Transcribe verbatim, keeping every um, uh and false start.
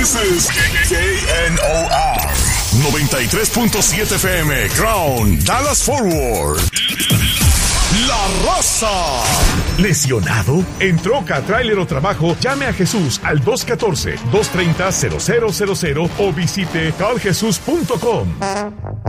This is K N O R noventa y tres punto siete F M, Crown, Dallas Forward. La Raza. ¿Lesionado? ¿En troca, tráiler o trabajo? Llame a Jesús al dos uno cuatro, dos tres cero, cero cero cero cero o visite cal jesús punto com.